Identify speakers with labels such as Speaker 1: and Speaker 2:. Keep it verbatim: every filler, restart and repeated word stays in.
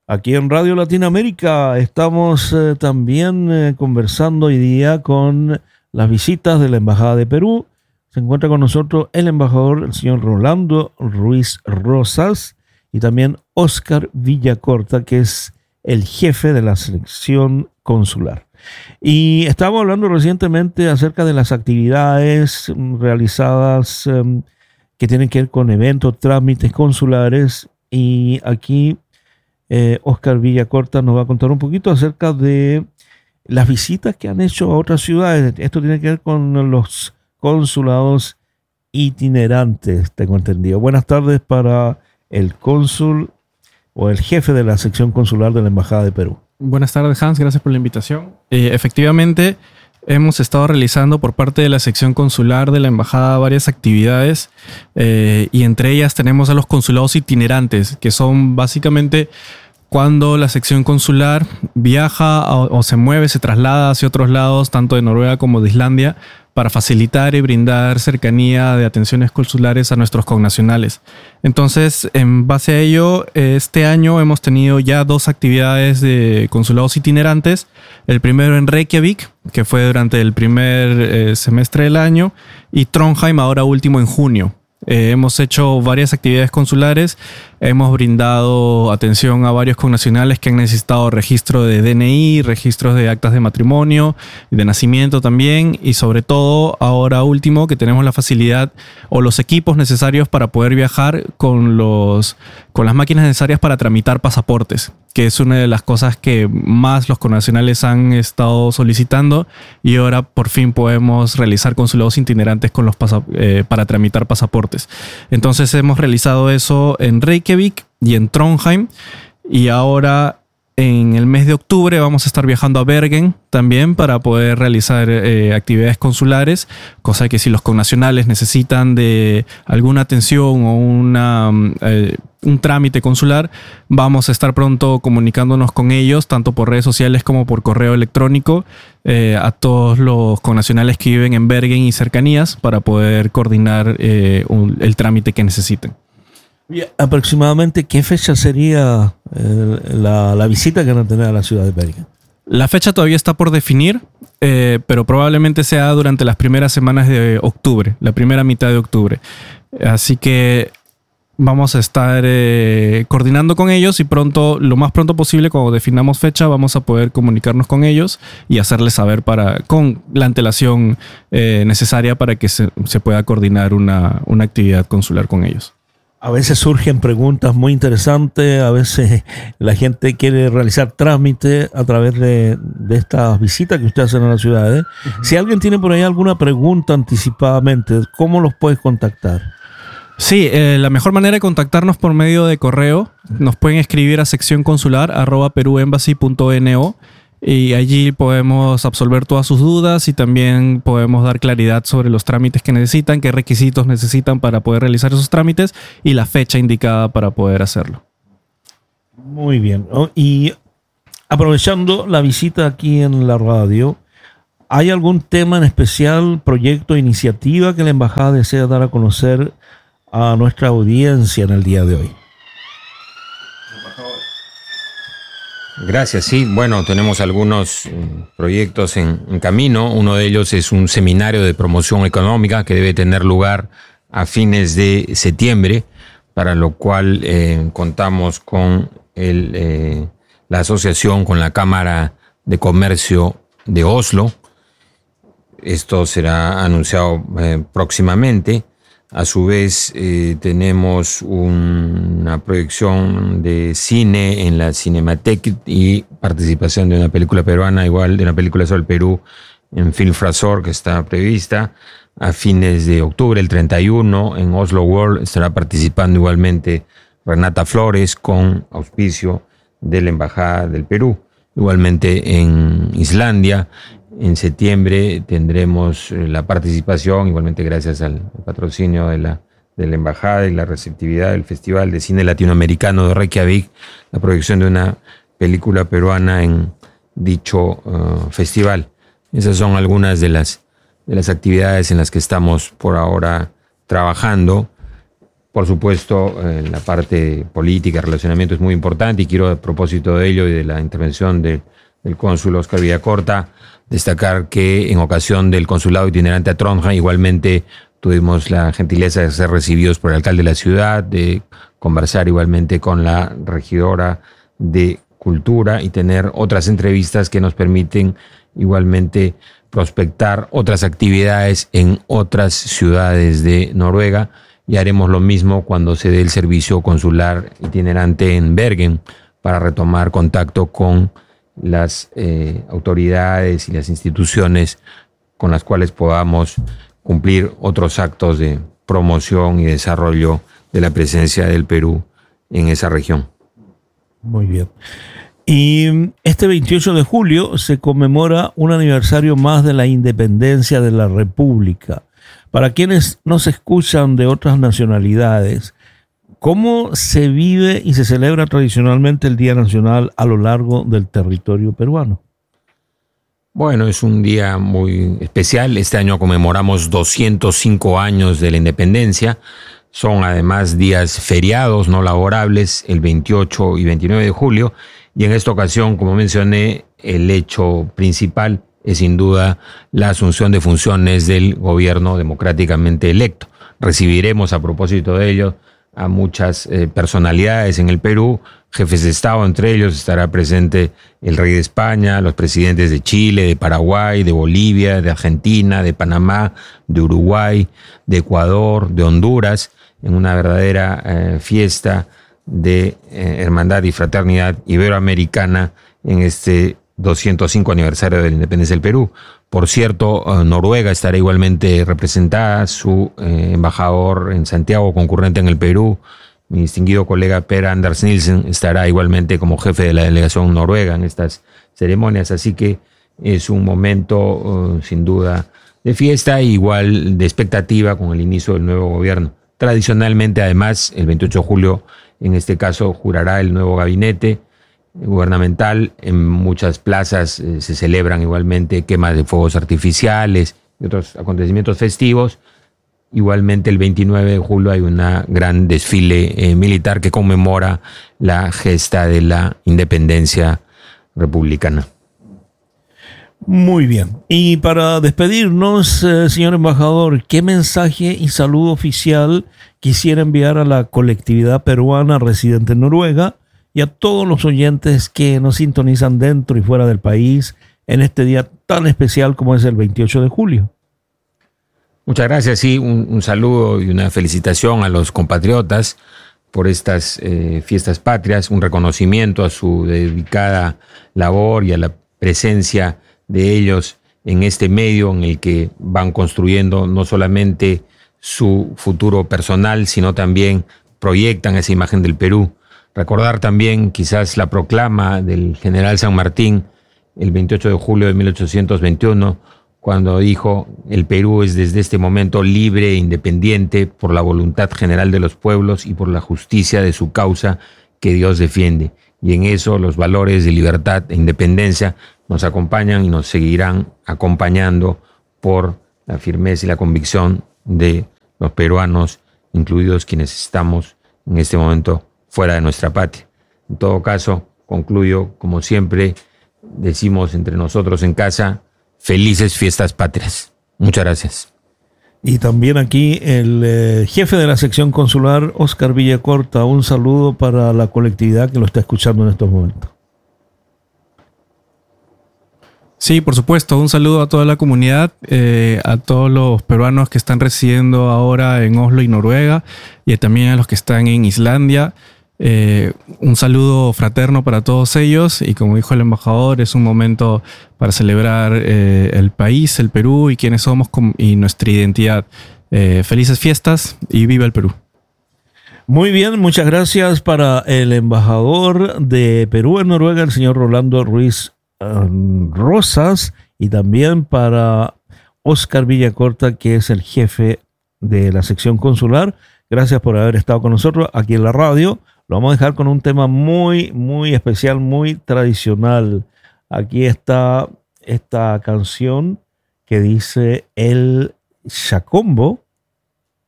Speaker 1: Aquí en Radio Latinoamérica estamos eh, también eh, conversando hoy día con las visitas de la Embajada de Perú. Se encuentra con nosotros el embajador, el señor Rolando Ruiz Rosas, y también Óscar Villacorta, que es el jefe de la sección consular. Y estábamos hablando recientemente acerca de las actividades realizadas um, que tienen que ver con eventos, trámites consulares, y aquí eh, Óscar Villacorta nos va a contar un poquito acerca de las visitas que han hecho a otras ciudades. Esto tiene que ver con los consulados itinerantes, tengo entendido. Buenas tardes para el cónsul o el jefe de la sección consular de la Embajada de Perú.
Speaker 2: Buenas tardes, Hans, gracias por la invitación. Eh, efectivamente, hemos estado realizando por parte de la sección consular de la Embajada varias actividades eh, y entre ellas tenemos a los consulados itinerantes, que son básicamente cuando la sección consular viaja o, o se mueve, se traslada hacia otros lados, tanto de Noruega como de Islandia, para facilitar y brindar cercanía de atenciones consulares a nuestros connacionales. Entonces, en base a ello, este año hemos tenido ya dos actividades de consulados itinerantes. El primero en Reykjavik, que fue durante el primer eh, semestre del año, y Trondheim, ahora último en junio. Eh, hemos hecho varias actividades consulares, hemos brindado atención a varios connacionales que han necesitado registro de D N I, registros de actas de matrimonio, de nacimiento también, y sobre todo ahora último que tenemos la facilidad o los equipos necesarios para poder viajar con, los, con las máquinas necesarias para tramitar pasaportes, que es una de las cosas que más los connacionales han estado solicitando, y ahora por fin podemos realizar consulados itinerantes con los pasa- eh, para tramitar pasaportes. Entonces hemos realizado eso en Reykjavik y en Trondheim, y ahora en el mes de octubre vamos a estar viajando a Bergen también para poder realizar eh, actividades consulares, cosa que si los connacionales necesitan de alguna atención o una, eh, un trámite consular, vamos a estar pronto comunicándonos con ellos, tanto por redes sociales como por correo electrónico, eh, a todos los connacionales que viven en Bergen y cercanías para poder coordinar eh, un, el trámite que necesiten.
Speaker 1: Y aproximadamente, ¿qué fecha sería eh, la, la visita que van a tener a la ciudad de Bergen?
Speaker 2: La fecha todavía está por definir, eh, pero probablemente sea durante las primeras semanas de octubre, la primera mitad de octubre. Así que vamos a estar eh, coordinando con ellos y pronto, lo más pronto posible, cuando definamos fecha, vamos a poder comunicarnos con ellos y hacerles saber para, con la antelación eh, necesaria para que se, se pueda coordinar una, una actividad consular con ellos.
Speaker 1: A veces surgen preguntas muy interesantes, a veces la gente quiere realizar trámites a través de, de estas visitas que ustedes hacen a las ciudades. Uh-huh. Si alguien tiene por ahí alguna pregunta anticipadamente, ¿cómo los puedes contactar?
Speaker 2: Sí, eh, la mejor manera de contactarnos por medio de correo, nos pueden escribir a sección consular arroba peruembassy punto no. Y allí podemos absolver todas sus dudas y también podemos dar claridad sobre los trámites que necesitan, qué requisitos necesitan para poder realizar esos trámites y la fecha indicada para poder hacerlo.
Speaker 1: Muy bien. Y aprovechando la visita aquí en la radio, ¿hay algún tema en especial, proyecto, iniciativa que la Embajada desea dar a conocer a nuestra audiencia en el día de hoy?
Speaker 3: Gracias, sí. Bueno, tenemos algunos eh, proyectos en, en camino. Uno de ellos es un seminario de promoción económica que debe tener lugar a fines de septiembre, para lo cual eh, contamos con el, eh, la asociación con la Cámara de Comercio de Oslo. Esto será anunciado eh, próximamente. A su vez, eh, tenemos un, una proyección de cine en la Cinemateca y participación de una película peruana, igual de una película sobre el Perú en Filmfrasor, que está prevista a fines de octubre, el treinta y uno, en Oslo World. Estará participando igualmente Renata Flores con auspicio de la Embajada del Perú. Igualmente en Islandia, en septiembre tendremos la participación, igualmente gracias al patrocinio de la, de la Embajada y la receptividad del Festival de Cine Latinoamericano de Reykjavik, la proyección de una película peruana en dicho uh, festival. Esas son algunas de las, de las actividades en las que estamos por ahora trabajando. Por supuesto, eh, la parte política, relacionamiento es muy importante y quiero, a propósito de ello y de la intervención de, del cónsul Oscar Villacorta, destacar que en ocasión del consulado itinerante a Trondheim igualmente tuvimos la gentileza de ser recibidos por el alcalde de la ciudad, de conversar igualmente con la regidora de Cultura y tener otras entrevistas que nos permiten igualmente prospectar otras actividades en otras ciudades de Noruega. Y haremos lo mismo cuando se dé el servicio consular itinerante en Bergen para retomar contacto con las eh, autoridades y las instituciones con las cuales podamos cumplir otros actos de promoción y desarrollo de la presencia del Perú en esa región.
Speaker 1: Muy bien. Y este veintiocho de julio se conmemora un aniversario más de la independencia de la República. Para quienes nos escuchan de otras nacionalidades, ¿cómo se vive y se celebra tradicionalmente el Día Nacional a lo largo del territorio peruano?
Speaker 3: Bueno, es un día muy especial. Este año conmemoramos doscientos cinco años de la independencia. Son además días feriados no laborables, el veintiocho y veintinueve de julio. Y en esta ocasión, como mencioné, el hecho principal es sin duda la asunción de funciones del gobierno democráticamente electo. Recibiremos, a propósito de ello, a muchas eh, personalidades en el Perú, jefes de Estado, entre ellos estará presente el rey de España, los presidentes de Chile, de Paraguay, de Bolivia, de Argentina, de Panamá, de Uruguay, de Ecuador, de Honduras, en una verdadera eh, fiesta de eh, hermandad y fraternidad iberoamericana en este doscientos cinco aniversario de la independencia del Perú. Por cierto, Noruega estará igualmente representada, su eh, embajador en Santiago, concurrente en el Perú, mi distinguido colega Per Anders Nielsen, estará igualmente como jefe de la delegación noruega en estas ceremonias, así que es un momento uh, sin duda de fiesta e igual de expectativa con el inicio del nuevo gobierno. Tradicionalmente, además, el veintiocho de julio, en este caso, jurará el nuevo gabinete gubernamental. En muchas plazas eh, se celebran igualmente quemas de fuegos artificiales y otros acontecimientos festivos. Igualmente el veintinueve de julio hay una gran desfile eh, militar que conmemora la gesta de la independencia republicana.
Speaker 1: Muy bien. Y para despedirnos, eh, señor embajador, ¿qué mensaje y saludo oficial quisiera enviar a la colectividad peruana residente en Noruega y a todos los oyentes que nos sintonizan dentro y fuera del país en este día tan especial como es el veintiocho de julio?
Speaker 3: Muchas gracias, sí, un, un saludo y una felicitación a los compatriotas por estas eh, fiestas patrias, un reconocimiento a su dedicada labor y a la presencia de ellos en este medio en el que van construyendo no solamente su futuro personal, sino también proyectan esa imagen del Perú. Recordar también quizás la proclama del general San Martín el veintiocho de julio de mil ochocientos veintiuno, cuando dijo: el Perú es desde este momento libre e independiente por la voluntad general de los pueblos y por la justicia de su causa que Dios defiende. Y en eso los valores de libertad e independencia nos acompañan y nos seguirán acompañando por la firmeza y la convicción de los peruanos, incluidos quienes estamos en este momento fuera de nuestra patria. En todo caso, concluyo, como siempre decimos entre nosotros en casa: felices fiestas patrias. Muchas gracias.
Speaker 1: Y también aquí el eh, jefe de la sección consular, Oscar Villacorta, un saludo para la colectividad que lo está escuchando en estos momentos.
Speaker 2: Sí, por supuesto, un saludo a toda la comunidad, eh, a todos los peruanos que están residiendo ahora en Oslo y Noruega, y también a los que están en Islandia. Eh, un saludo fraterno para todos ellos, y como dijo el embajador, es un momento para celebrar eh, el país, el Perú y quiénes somos y nuestra identidad. Eh, felices fiestas y viva el Perú.
Speaker 1: Muy bien, muchas gracias para el embajador de Perú en Noruega, el señor Rolando Ruiz um, Rosas, y también para Oscar Villacorta, que es el jefe de la sección consular. Gracias por haber estado con nosotros aquí en la radio. Lo vamos a dejar con un tema muy, muy especial, muy tradicional. Aquí está esta canción que dice el Chacombo,